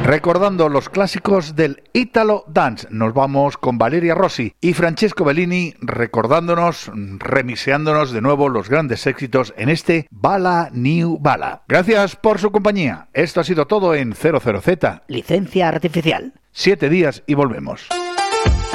Recordando los clásicos del Italo Dance, nos vamos con Valeria Rossi y Francesco Bellini recordándonos, remiseándonos de nuevo los grandes éxitos en este Bala New Bala. Gracias por su compañía. Esto ha sido todo en 00Z. Licencia artificial. 7 días y volvemos.